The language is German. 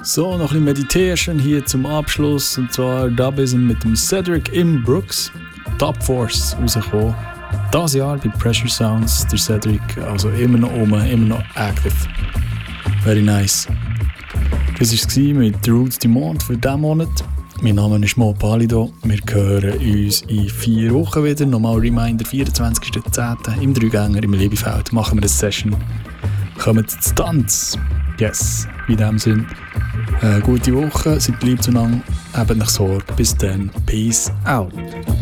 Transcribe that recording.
So, noch ein bisschen Meditation hier zum Abschluss. Und zwar Dubism mit dem Cedric M. Brooks. Top Force rausgekommen. Dieses Jahr bei Pressure Sounds. Der Cedric, also immer noch oben, immer noch active. Very nice. Das war es mit Roots du Monde für diesen Monat. Mein Name ist Mo Palido. Wir hören uns in 4 Wochen wieder. Nochmal Reminder, 24.10. im Dreigänger im Liebefeld machen wir eine Session. Kommt zu Tanz. Yes, in diesem Sinne. Gute Woche, seid lieb zueinander, habt euch Sorge. Bis dann, peace out.